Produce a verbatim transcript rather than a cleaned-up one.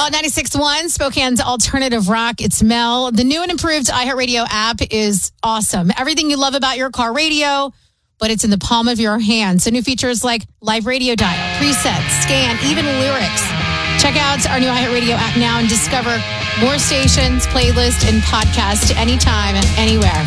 Well, ninety-six point one, Spokane's alternative rock. It's Mel. The new and improved iHeartRadio app is awesome. Everything you love about your car radio, but it's in the palm of your hand. So new features like live radio dial, presets, scan, even lyrics. Check out our new iHeartRadio app now and discover more stations, playlists, and podcasts anytime, anywhere.